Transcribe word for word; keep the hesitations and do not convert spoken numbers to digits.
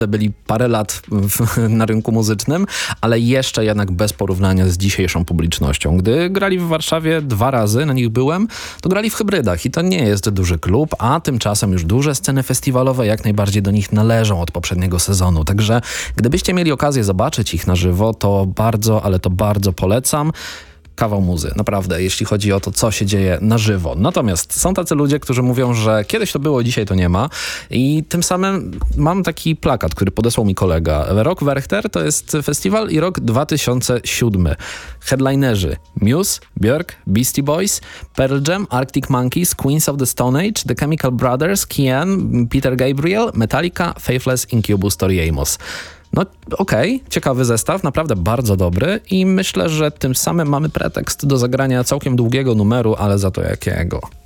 byli parę lat w, na rynku muzycznym, ale jeszcze jednak bez porównania z dzisiejszą publicznością. Gdy grali w Warszawie dwa razy, na nich byłem, to grali w hybrydach i to nie jest duży klub, a tymczasem już duże sceny festiwalowe jak najbardziej do nich należą od poprzedniego sezonu. Także gdybyście mieli okazję zobaczyć ich na żywo, to bardzo, ale to bardzo polecam. Kawał muzy, naprawdę, jeśli chodzi o to, co się dzieje na żywo. Natomiast są tacy ludzie, którzy mówią, że kiedyś to było, dzisiaj to nie ma i tym samym mam taki plakat, który podesłał mi kolega. Rock Werchter to jest festiwal i rok dwa tysiące siódmy. Headlinerzy Muse, Björk, Beastie Boys, Pearl Jam, Arctic Monkeys, Queens of the Stone Age, The Chemical Brothers, Kian, Peter Gabriel, Metallica, Faithless, Incubus, Tori Amos. No okej, okay, ciekawy zestaw, naprawdę bardzo dobry i myślę, że tym samym mamy pretekst do zagrania całkiem długiego numeru, ale za to jakiego.